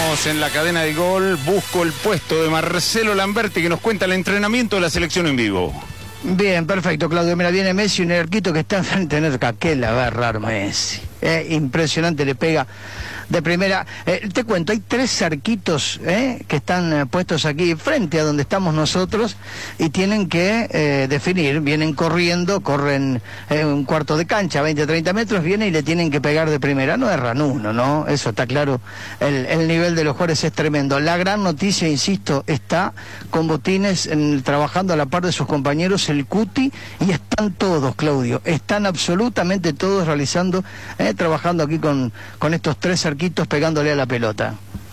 Estamos en la cadena de gol. Busco el puesto de Marcelo Lamberti, que nos cuenta el entrenamiento de la selección en vivo. Bien, perfecto, Claudio. Mira, viene Messi, un arquito que está enfrente de Nerca. Que la va a errar Messi. Impresionante, le pega de primera. Te cuento, hay 3 arquitos que están puestos aquí frente a donde estamos nosotros y tienen que definir. Vienen corriendo, corren un cuarto de cancha, 20, 30 metros, vienen y le tienen que pegar de primera. No erran uno, ¿no? Eso está claro. El nivel de los jugadores es tremendo. La gran noticia, insisto, está con Botines trabajando a la par de sus compañeros, el Cuti, y están todos, Claudio. Están absolutamente todos realizando, trabajando aquí con estos 3 arquitos pegándole a la pelota.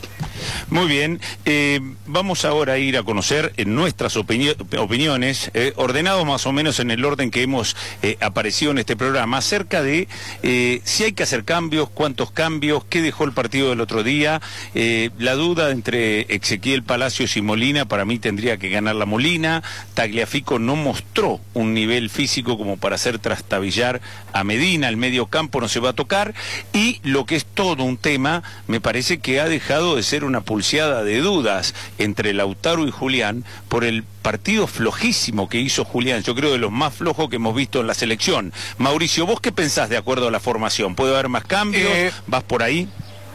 Muy bien, vamos ahora a ir a conocer nuestras opiniones, ordenados más o menos en el orden que hemos aparecido en este programa, acerca de si hay que hacer cambios, cuántos cambios, qué dejó el partido del otro día. La duda entre Ezequiel Palacios y Molina, para mí tendría que ganar la Molina. Tagliafico no mostró un nivel físico como para hacer trastabillar a Medina, el medio campo no se va a tocar, y lo que es todo un tema, me parece que ha dejado de ser una pulseada de dudas entre Lautaro y Julián por el partido flojísimo que hizo Julián, yo creo de los más flojos que hemos visto en la selección. Mauricio, ¿vos qué pensás de acuerdo a la formación? ¿Puede haber más cambios? ¿Vas por ahí?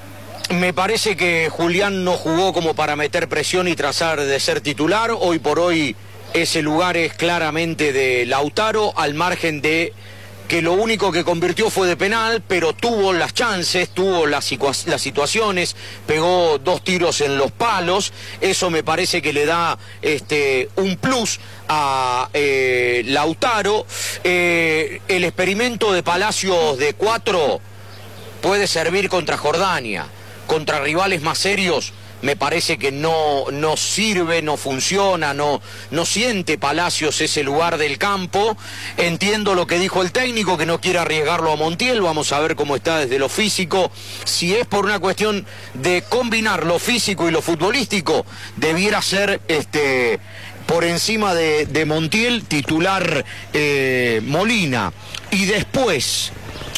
Me parece que Julián no jugó como para meter presión y trazar de ser titular. Hoy por hoy ese lugar es claramente de Lautaro, al margen de que lo único que convirtió fue de penal, pero tuvo las chances, tuvo las situaciones, pegó 2 tiros en los palos. Eso me parece que le da un plus a Lautaro. El experimento de Palacios de 4 puede servir contra Jordania, contra rivales más serios. Me parece que no sirve, no funciona, no siente Palacios ese lugar del campo. Entiendo lo que dijo el técnico, que no quiere arriesgarlo a Montiel. Vamos a ver cómo está desde lo físico. Si es por una cuestión de combinar lo físico y lo futbolístico, debiera ser por encima de Montiel, titular Molina. Y después,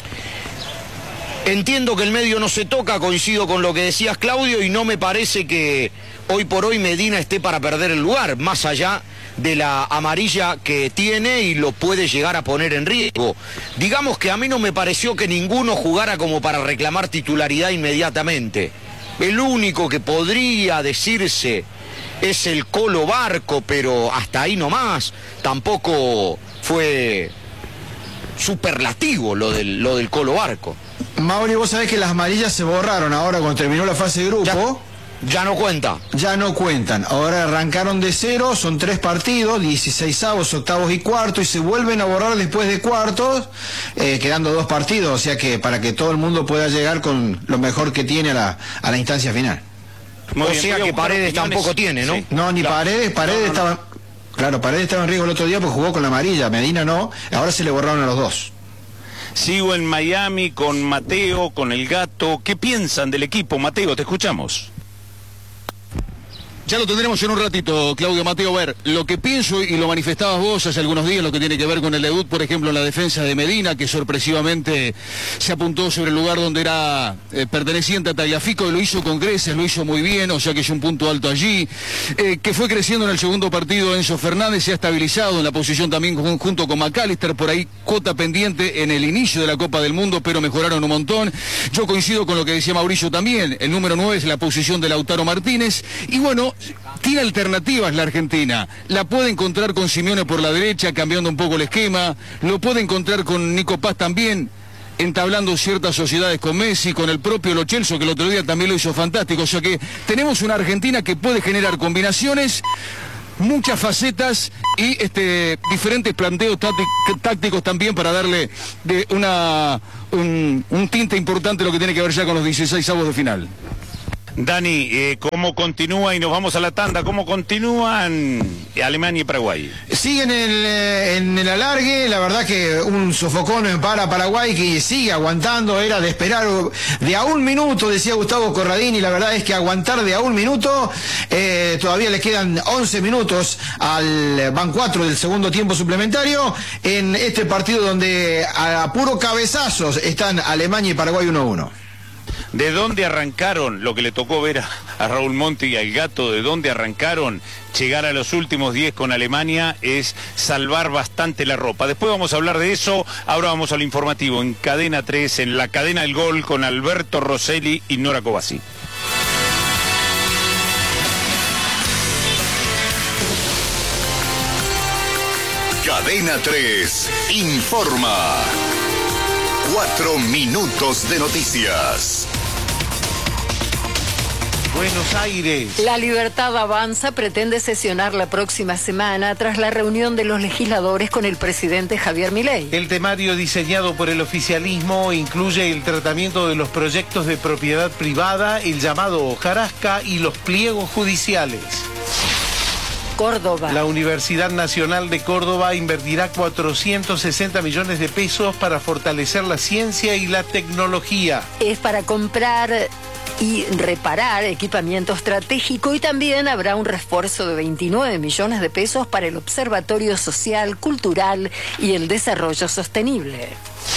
entiendo que el medio no se toca, coincido con lo que decías, Claudio, y no me parece que hoy por hoy Medina esté para perder el lugar, más allá de la amarilla que tiene y lo puede llegar a poner en riesgo. Digamos que a mí no me pareció que ninguno jugara como para reclamar titularidad inmediatamente. El único que podría decirse es el Colo Barco, pero hasta ahí nomás. Tampoco fue superlativo lo del Colo Barco. Mauri, vos sabés que las amarillas se borraron ahora cuando terminó la fase de grupo. Ya no cuenta. Ya no cuentan. Ahora arrancaron de 0, son 3 partidos, 16avos, octavos y cuartos, y se vuelven a borrar después de cuartos, quedando 2 partidos, o sea que para que todo el mundo pueda llegar con lo mejor que tiene a la instancia final. O sea que Paredes tampoco tiene, ¿no? Sí. No, ni claro. Paredes estaba... Claro, Paredes estaba en riesgo el otro día porque jugó con la amarilla, Medina no, ahora se le borraron a los 2. Sigo en Miami con Mateo, con el Gato. ¿Qué piensan del equipo? Mateo, te escuchamos. Ya lo tendremos en un ratito, Claudio. Mateo, ver, lo que pienso, y lo manifestabas vos hace algunos días, lo que tiene que ver con el debut, por ejemplo, en la defensa de Medina, que sorpresivamente se apuntó sobre el lugar donde era perteneciente a Tagliafico, y lo hizo con creces, lo hizo muy bien, o sea que es un punto alto allí, que fue creciendo en el segundo partido. Enzo Fernández se ha estabilizado en la posición también junto con McAllister, por ahí cuota pendiente en el inicio de la Copa del Mundo, pero mejoraron un montón. Yo coincido con lo que decía Mauricio también, el número 9 es la posición de Lautaro Martínez, y bueno, tiene alternativas la Argentina. La puede encontrar con Simeone por la derecha, cambiando un poco el esquema. Lo puede encontrar con Nico Paz también, entablando ciertas sociedades con Messi, con el propio Lo Celso, que el otro día también lo hizo fantástico. O sea que tenemos una Argentina que puede generar combinaciones, muchas facetas y diferentes planteos tácticos también para darle un tinte importante a lo que tiene que ver ya con los 16avos de final. Dani, ¿cómo continúa? Y nos vamos a la tanda. ¿Cómo continúan Alemania y Paraguay? Siguen en el alargue, la verdad que un sofocón para Paraguay que sigue aguantando, era de esperar de a 1 minuto, decía Gustavo Corradini, la verdad es que aguantar de a 1 minuto, todavía le quedan 11 minutos van 4 del segundo tiempo suplementario, en este partido donde a puro cabezazos están Alemania y Paraguay 1-1. ¿De dónde arrancaron lo que le tocó ver a a Raúl Monti y al Gato de dónde arrancaron, llegar a los últimos 10 con Alemania es salvar bastante la ropa. Después vamos a hablar de eso, ahora vamos al informativo en Cadena 3, en la cadena del gol con Alberto Rosselli y Nora Cobasi. Cadena 3 informa. 4 minutos de noticias. Buenos Aires. La Libertad Avanza pretende sesionar la próxima semana tras la reunión de los legisladores con el presidente Javier Milei. El temario diseñado por el oficialismo incluye el tratamiento de los proyectos de propiedad privada, el llamado hojarasca y los pliegos judiciales. Córdoba. La Universidad Nacional de Córdoba invertirá 460 millones de pesos para fortalecer la ciencia y la tecnología. Es para comprar y reparar equipamiento estratégico y también habrá un refuerzo de 29 millones de pesos para el Observatorio Social, Cultural y el Desarrollo Sostenible.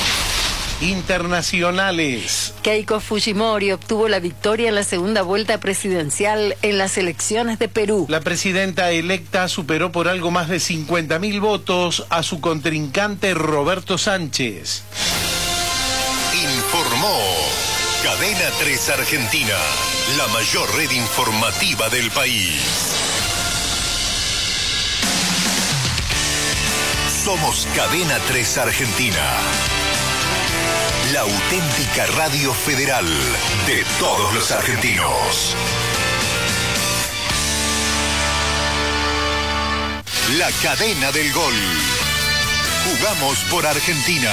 Internacionales. Keiko Fujimori obtuvo la victoria en la segunda vuelta presidencial en las elecciones de Perú. La presidenta electa superó por algo más de 50.000 votos a su contrincante Roberto Sánchez. Informó Cadena 3 Argentina, la mayor red informativa del país. Somos Cadena 3 Argentina, la auténtica radio federal de todos los argentinos. La cadena del gol. Jugamos por Argentina.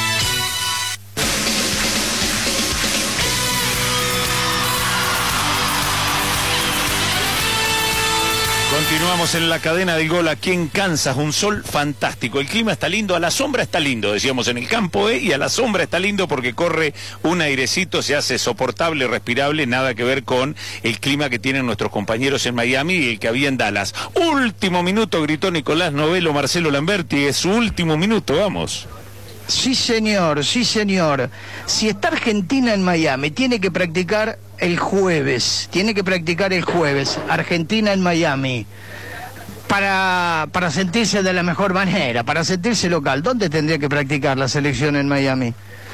Continuamos en la cadena del gol aquí en Kansas, un sol fantástico, el clima está lindo, a la sombra está lindo, decíamos en el campo, y a la sombra está lindo porque corre un airecito, se hace soportable, respirable, nada que ver con el clima que tienen nuestros compañeros en Miami y el que había en Dallas. Último minuto, gritó Nicolás Novelo, Marcelo Lamberti, es su último minuto, vamos. Sí, señor, sí, señor. Si está Argentina en Miami, tiene que practicar el jueves. Argentina en Miami. Para sentirse de la mejor manera, para sentirse local. ¿Dónde tendría que practicar la selección en Miami?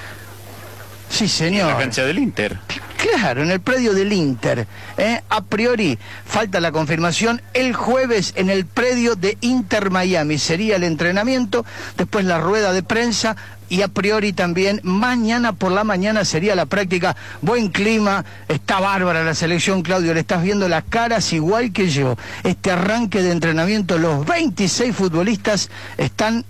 Sí, señor. En la cancha del Inter. Claro, en el predio del Inter. A priori, falta la confirmación. El jueves en el predio de Inter Miami sería el entrenamiento, después la rueda de prensa y a priori también mañana por la mañana sería la práctica. Buen clima, está bárbara la selección, Claudio, le estás viendo las caras igual que yo. Este arranque de entrenamiento, los 26 futbolistas están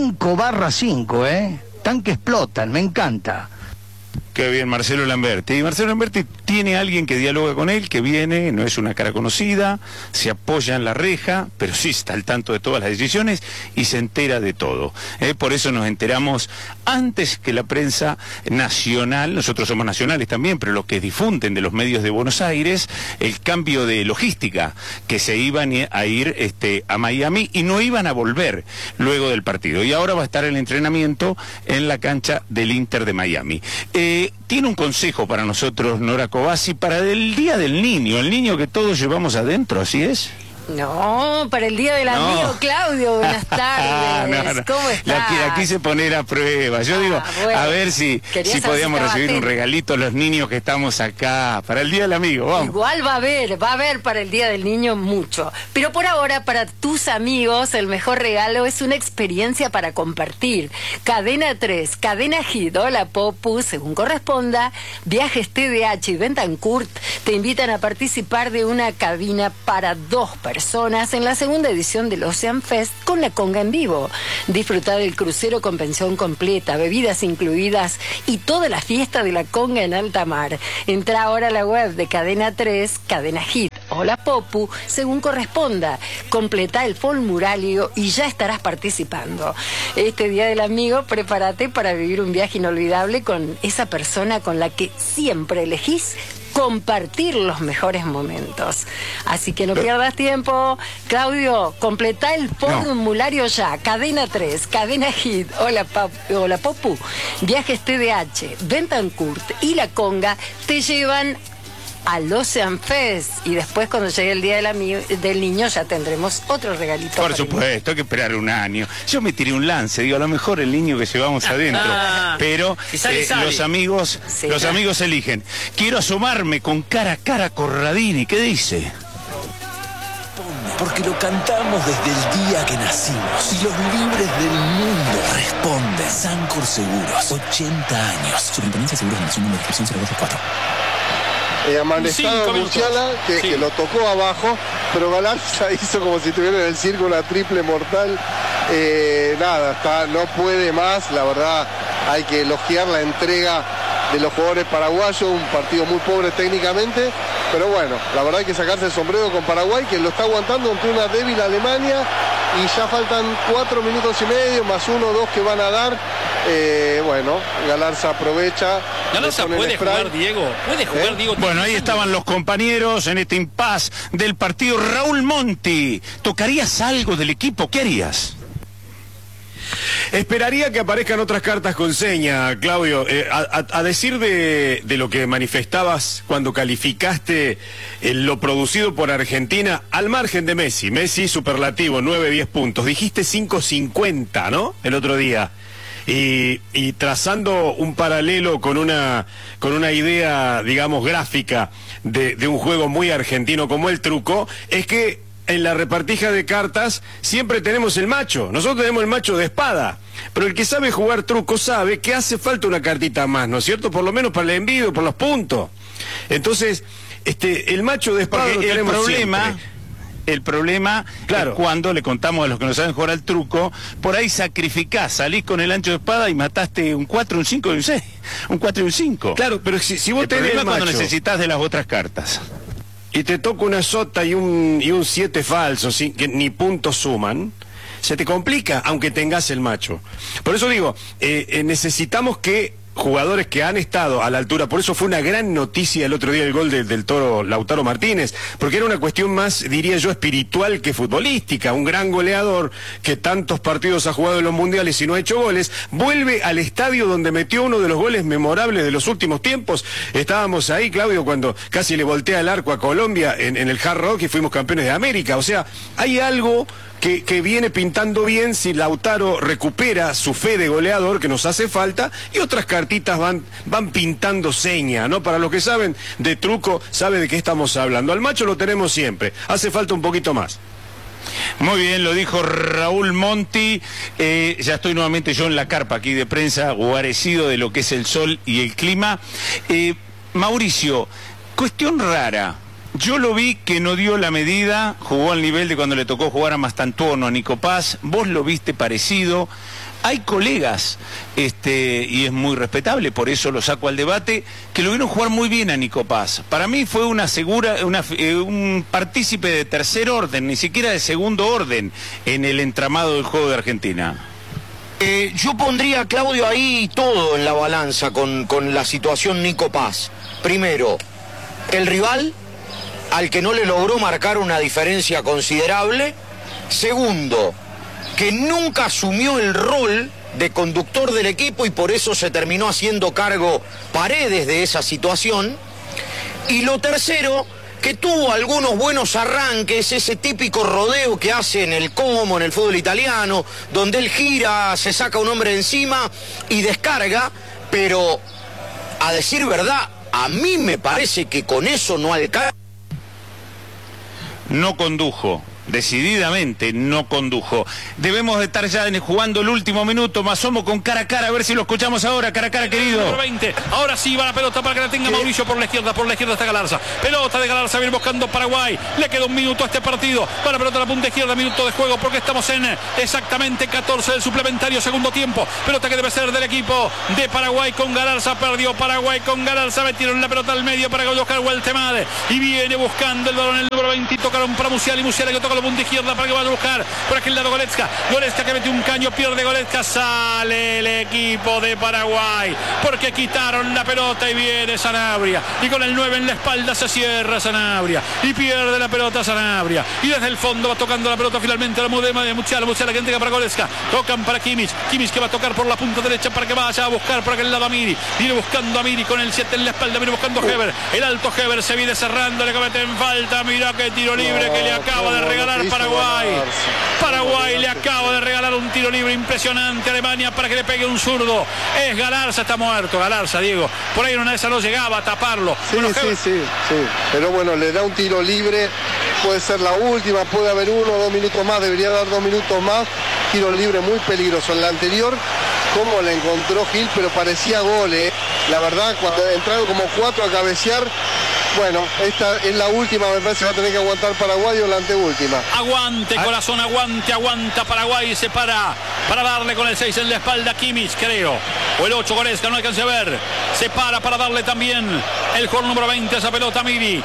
5/5, Están que explotan, me encanta. Qué bien, Marcelo Lamberti. Y Marcelo Lamberti tiene alguien que dialoga con él, que viene, no es una cara conocida, se apoya en la reja, pero sí está al tanto de todas las decisiones y se entera de todo. Por eso nos enteramos antes que la prensa nacional, nosotros somos nacionales también, pero los que difunden de los medios de Buenos Aires, el cambio de logística, que se iban a ir a Miami y no iban a volver luego del partido. Y ahora va a estar el entrenamiento en la cancha del Inter de Miami. Tiene un consejo para nosotros, Nora Cobasi, para el Día del Niño, el niño que todos llevamos adentro, ¿así es? No, para el Día del Amigo, Claudio, buenas tardes. No. ¿Cómo estás? La quise poner a prueba. Yo digo, bueno, a ver si podíamos recibir un regalito los niños que estamos acá, para el Día del Amigo, vamos. Igual va a haber para el Día del Niño mucho. Pero por ahora, para tus amigos, el mejor regalo es una experiencia para compartir. Cadena 3, Cadena Hit, Hola Popu, según corresponda, Viajes TDH y Bentancourt te invitan a participar de una cabina para 2 personas en la segunda edición del Ocean Fest con la conga en vivo. Disfruta del crucero con pensión completa, bebidas incluidas y toda la fiesta de la conga en alta mar. Entra ahora a la web de Cadena 3, Cadena Hit, Hola Popu, según corresponda. Completa el formulario y ya estarás participando. Este Día del Amigo, prepárate para vivir un viaje inolvidable con esa persona con la que siempre elegís compartir los mejores momentos. Así que no pierdas tiempo. Claudio, completa el formulario ya. Cadena 3, Cadena Hit, Hola Popu, Viajes TDH, Bentancourt y La Conga te llevan al Ocean Fest y después cuando llegue el Día del Niño ya tendremos otro regalito. Por supuesto, hay que esperar un año. Yo me tiré un lance, digo, a lo mejor el niño que llevamos adentro, pero si sale. Los amigos eligen. Quiero asomarme con cara a cara a Corradini, ¿qué dice? Porque lo cantamos desde el día que nacimos y los libres del mundo responden. Sancor Seguros, 80 años. Superintendencia de Seguros de Nación, número de inscripción 0224. Amanestado Musiala, que lo tocó abajo, pero Galarza hizo como si estuviera en el circo una triple mortal. No puede más, la verdad hay que elogiar la entrega de los jugadores paraguayos, un partido muy pobre técnicamente, pero bueno, la verdad hay que sacarse el sombrero con Paraguay, que lo está aguantando ante una débil Alemania, y ya faltan 4 minutos y medio, más 1 o 2 que van a dar. Galarza aprovecha. Galarza puede jugar, Diego. Puede jugar, Diego. Bueno, ahí estaban los compañeros en este impasse del partido. Raúl Monti, ¿tocarías algo del equipo? ¿Qué harías? Esperaría que aparezcan otras cartas con seña, Claudio. A decir de lo que manifestabas cuando calificaste lo producido por Argentina, al margen de Messi. Messi superlativo, 9-10 puntos. Dijiste 5.50, ¿no? El otro día. Y trazando un paralelo con una idea, digamos, gráfica de un juego muy argentino como el truco, es que en la repartija de cartas siempre tenemos el macho. Nosotros tenemos el macho de espada, pero el que sabe jugar truco sabe que hace falta una cartita más, ¿no es cierto? Por lo menos para el envío, por los puntos. Entonces, el macho de espada lo tenemos siempre. El problema claro, es cuando le contamos a los que no saben jugar al truco, por ahí sacrificás, salís con el ancho de espada y mataste un 4, un 5 y un 6, un 4 y un 5. Claro, pero si vos tenés el macho, cuando necesitas de las otras cartas. Y te toca una sota y un 7 falso, que ni puntos suman, se te complica, aunque tengas el macho. Por eso digo, necesitamos que jugadores que han estado a la altura, por eso fue una gran noticia el otro día el gol del Toro Lautaro Martínez, porque era una cuestión más, diría yo, espiritual que futbolística. Un gran goleador que tantos partidos ha jugado en los mundiales y no ha hecho goles, vuelve al estadio donde metió uno de los goles memorables de los últimos tiempos. Estábamos ahí, Claudio, cuando casi le voltea el arco a Colombia en el Hard Rock y fuimos campeones de América. O sea, hay algo que viene pintando bien si Lautaro recupera su fe de goleador, que nos hace falta, y otras cartitas van pintando seña, ¿no? Para los que saben de truco, saben de qué estamos hablando. Al macho lo tenemos siempre, hace falta un poquito más. Muy bien, lo dijo Raúl Monti. Ya estoy nuevamente yo en la carpa aquí de prensa, guarecido de lo que es el sol y el clima. Mauricio, cuestión rara. Yo lo vi que no dio la medida, jugó al nivel de cuando le tocó jugar a Mastantuono, a Nico Paz. Vos lo viste parecido. Hay colegas, y es muy respetable, por eso lo saco al debate, que lo vieron jugar muy bien a Nico Paz. Para mí fue un partícipe de tercer orden, ni siquiera de segundo orden, en el entramado del juego de Argentina. Yo pondría, Claudio, ahí todo en la balanza con la situación Nico Paz. Primero, el rival, al que no le logró marcar una diferencia considerable. Segundo, que nunca asumió el rol de conductor del equipo y por eso se terminó haciendo cargo Paredes de esa situación. Y lo tercero, que tuvo algunos buenos arranques, ese típico rodeo que hace en el Como, en el fútbol italiano, donde él gira, se saca un hombre encima y descarga, pero a decir verdad, a mí me parece que con eso no alcanza. No condujo, decididamente no condujo. Debemos de estar ya jugando el último minuto. Me asomo con cara a cara, a ver si lo escuchamos ahora. Cara a cara, querido. 20. Ahora sí va la pelota para que la tenga Mauricio por la izquierda está Galarza. Pelota de Galarza, viene buscando Paraguay. Le queda un minuto a este partido. Va la pelota a la punta izquierda, minuto de juego, porque estamos en exactamente 14 del suplementario, segundo tiempo. Pelota que debe ser del equipo de Paraguay con Galarza. Perdió Paraguay con Galarza. Metieron la pelota al medio para Oscar Hueltemade. Y viene buscando el balón el número 20. Tocaron para Musiala y Musiala que toca con la punta izquierda para que vaya a buscar por aquel lado Goretzka. Goretzka que mete un caño, pierde Goretzka, sale el equipo de Paraguay porque quitaron la pelota y viene Sanabria. Y con el 9 en la espalda se cierra Sanabria y pierde la pelota Sanabria. Y desde el fondo va tocando la pelota finalmente a la Musiala que entrega para Goretzka. Tocan para Kimmich que va a tocar por la punta derecha para que vaya a buscar por aquel lado a Miri. Viene buscando a Miri con el 7 en la espalda, viene buscando a Heber. El alto Heber se viene cerrando, le cometen falta. Mirá qué tiro libre que le acaba de regalar Paraguay. Paraguay le acaba de regalar un tiro libre impresionante a Alemania para que le pegue un zurdo. Es Galarza, está muerto Galarza, Diego. Por ahí en una de esas no llegaba a taparlo. Sí, bueno, sí. Pero bueno, le da un tiro libre. Puede ser la última, puede haber 1 o 2 minutos más, debería dar 2 minutos más. Tiro libre muy peligroso. En la anterior, cómo la encontró Gil, pero parecía gol, ¿eh? La verdad, cuando entraron como 4 a cabecear, bueno, esta es la última, me parece que va a tener que aguantar Paraguay o la anteúltima. Aguante, corazón, aguanta Paraguay, se para darle con el 6 en la espalda Kimmich, creo. O el 8 Goretzka, no alcancé a ver. Se para darle también el jugador número 20 a esa pelota, Miri.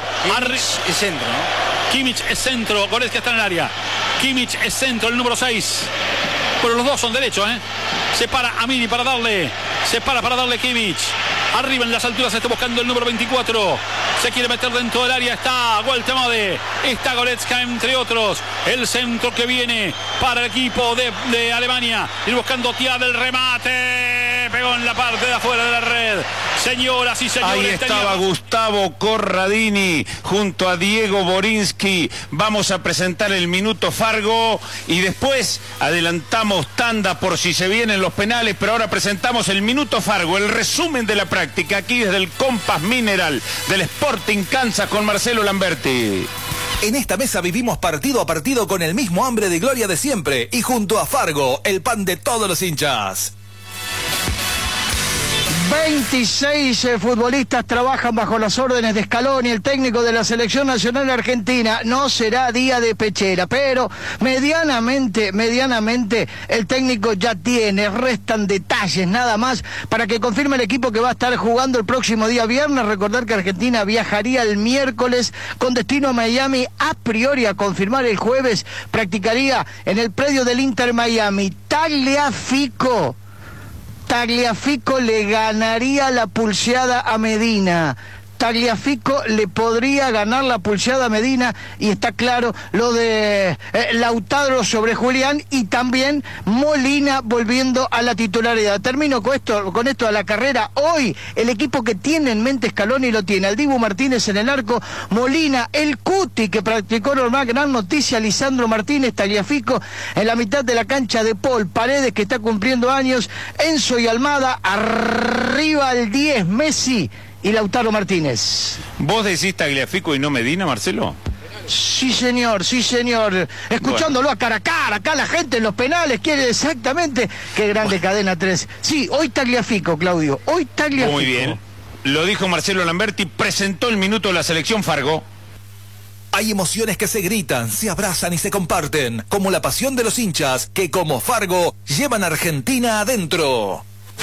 Es centro, ¿no? Kimmich es centro, Goretzka está en el área. Kimmich es centro, el número 6. Pero los dos son derechos, ¿eh? Se para a Miri para darle. Se para darle Kimmich. Arriba en las alturas está buscando el número 24. Se quiere meter dentro del área. Está Gualtemade. Está Goretzka, entre otros. El centro que viene para el equipo de Alemania. Ir buscando Thiago del remate. Pegó en la parte de afuera de la red. Señoras y señores. Ahí estaba Gustavo Corradini junto a Diego Borinsky. Vamos a presentar el minuto Fargo y después adelantamos tanda por si se vienen los penales, pero ahora presentamos el minuto Fargo, el resumen de la práctica aquí desde el Compass Mineral del Sporting Kansas con Marcelo Lamberti. En esta mesa vivimos partido a partido con el mismo hambre de gloria de siempre y junto a Fargo, el pan de todos los hinchas. 26 futbolistas trabajan bajo las órdenes de Scaloni, el técnico de la Selección Nacional Argentina. No será día de pechera, pero medianamente el técnico ya restan detalles nada más para que confirme el equipo que va a estar jugando el próximo día viernes. Recordar que Argentina viajaría el miércoles con destino a Miami, a priori a confirmar el jueves, practicaría en el predio del Inter Miami. Tagliafico le ganaría la pulseada a Medina. Tagliafico le podría ganar la pulseada a Medina y está claro lo de Lautaro sobre Julián y también Molina volviendo a la titularidad. Termino con esto a la carrera. Hoy el equipo que tiene en mente Scaloni lo tiene. Al Dibu Martínez en el arco, Molina, el Cuti que practicó normal, gran noticia, Lisandro Martínez, Tagliafico en la mitad de la cancha, de Paul, Paredes que está cumpliendo años, Enzo y Almada, arriba al 10, Messi y Lautaro Martínez. ¿Vos decís Tagliafico y no Medina, Marcelo? Sí, señor. Escuchándolo a cara a cara, acá la gente en los penales quiere exactamente. Qué grande Cadena 3. Sí, hoy Tagliafico, Claudio. Hoy Tagliafico. Muy bien. Lo dijo Marcelo Lamberti, presentó el minuto de la selección Fargo. Hay emociones que se gritan, se abrazan y se comparten, como la pasión de los hinchas que, como Fargo, llevan a Argentina adentro.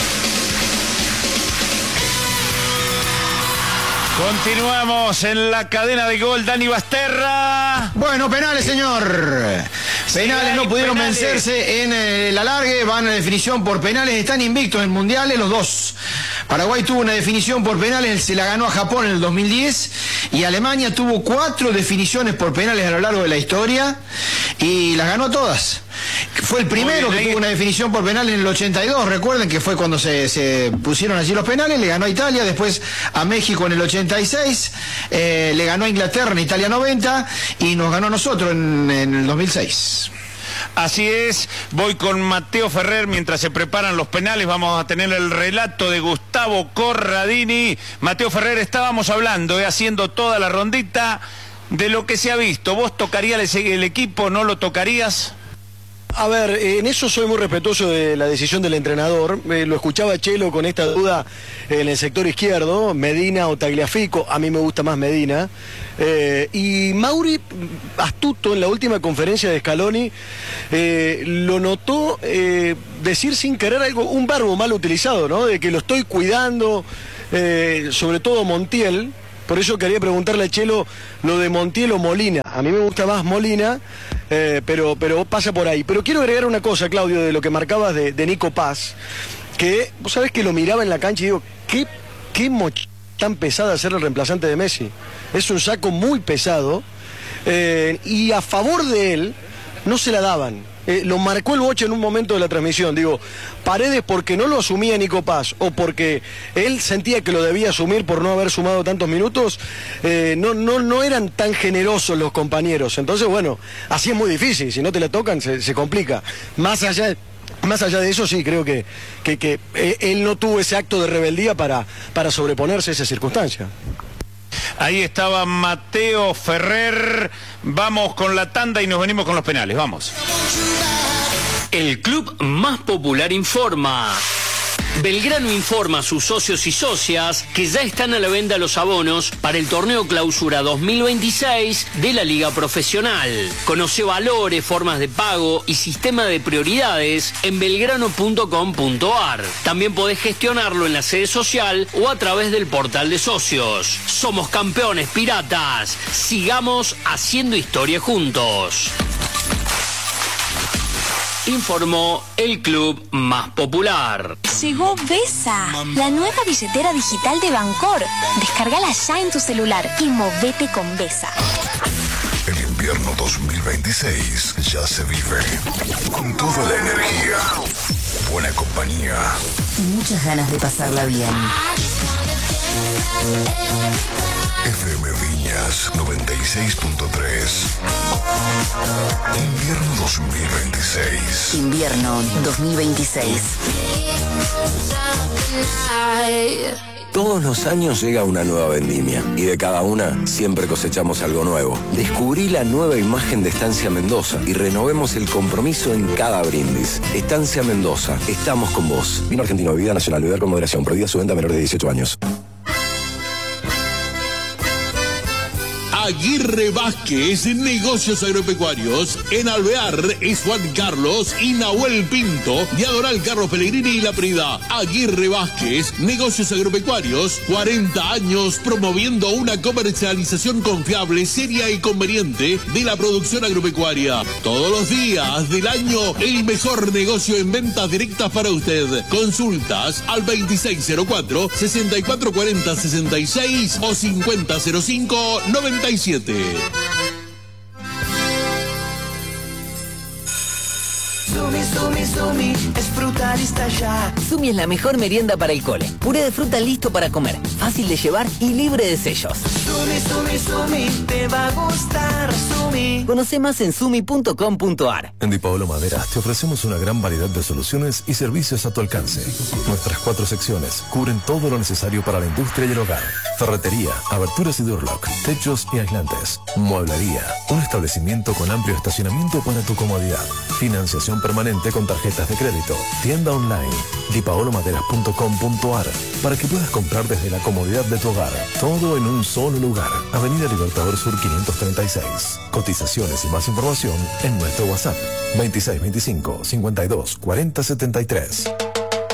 Continuamos en la cadena de gol, Dani Basterra. Bueno, penales, señor. Penales, no pudieron vencerse en el alargue, van a definición por penales, están invictos en mundiales los dos. Paraguay tuvo una definición por penales, se la ganó a Japón en el 2010 y Alemania tuvo 4 definiciones por penales a lo largo de la historia y las ganó todas. Fue el primero que tuvo una definición por penal en el 82, recuerden que fue cuando se pusieron allí los penales, le ganó a Italia, después a México en el 86, le ganó a Inglaterra en Italia 90 y nos ganó a nosotros en el 2006. Así es, voy con Mateo Ferrer mientras se preparan los penales, vamos a tener el relato de Gustavo Corradini. Mateo Ferrer, estábamos hablando, haciendo toda la rondita de lo que se ha visto. ¿Vos tocarías el equipo, no lo tocarías? A ver, en eso soy muy respetuoso de la decisión del entrenador. Lo escuchaba Chelo con esta duda en el sector izquierdo, Medina o Tagliafico. A mí me gusta más Medina. Y Mauri, astuto, en la última conferencia de Scaloni, lo notó decir sin querer un verbo mal utilizado, ¿no? De que lo estoy cuidando, sobre todo Montiel. Por eso quería preguntarle a Chelo lo de Montiel o Molina. A mí me gusta más Molina. pero pasa por ahí. Pero quiero agregar una cosa, Claudio, de lo que marcabas de Nico Paz, que vos sabés que lo miraba en la cancha y digo, qué mochila tan pesada ser el reemplazante de Messi. Es un saco muy pesado, y a favor de él no se la daban. Lo marcó el Bocha en un momento de la transmisión. Digo, Paredes, porque no lo asumía Nico Paz o porque él sentía que lo debía asumir por no haber sumado tantos minutos, no eran tan generosos los compañeros. Entonces, bueno, así es muy difícil. Si no te la tocan, se complica. Más allá de eso, sí, creo que él no tuvo ese acto de rebeldía para sobreponerse a esa circunstancia. Ahí estaba Mateo Ferrer. Vamos con la tanda y nos venimos con los penales. Vamos. El club más popular informa. Belgrano informa a sus socios y socias que ya están a la venta los abonos para el torneo Clausura 2026 de la Liga Profesional. Conoce valores, formas de pago y sistema de prioridades en belgrano.com.ar. También podés gestionarlo en la sede social o a través del portal de socios. Somos campeones piratas. Sigamos haciendo historia juntos. Informó el club más popular. Llegó Besa, la nueva billetera digital de Bancor. Descárgala ya en tu celular y movete con Besa. El invierno 2026 ya se vive con toda la energía, buena compañía y muchas ganas de pasarla bien. FM Viñas 96.3. Invierno 2026. Invierno 2026. Todos los años llega una nueva vendimia y de cada una siempre cosechamos algo nuevo. Descubrí la nueva imagen de Estancia Mendoza y renovemos el compromiso en cada brindis. Estancia Mendoza, estamos con vos. Vino argentino, bebida nacional, beber con moderación, prohibida su venta a menores de 18 años. Aguirre Vázquez, negocios agropecuarios. En Alvear es Juan Carlos y Nahuel Pinto, diagonal Carlos Pellegrini y La Prida. Aguirre Vázquez, negocios agropecuarios, 40 años promoviendo una comercialización confiable, seria y conveniente de la producción agropecuaria. Todos los días del año, el mejor negocio en ventas directas para usted. Consultas al 2604-6440-66 o 5005-97. Sumi es frutalista ya. Sumi es la mejor merienda para el cole. Puré de fruta listo para comer, fácil de llevar y libre de sellos. Sumi, te va a gustar, Sumi. Conoce más en sumi.com.ar. En Di Paolo Maderas te ofrecemos una gran variedad de soluciones y servicios a tu alcance. Nuestras 4 secciones cubren todo lo necesario para la industria y el hogar. Ferretería, aberturas y Durlock, techos y aislantes. Mueblería, un establecimiento con amplio estacionamiento para tu comodidad. Financiación permanente con tarjetas de crédito. Tienda online, dipaolomaderas.com.ar, para que puedas comprar desde la comodidad de tu hogar. Todo en un solo lugar. Avenida Libertador Sur 536. Cotizaciones y más información en nuestro WhatsApp 2625 52 40 73.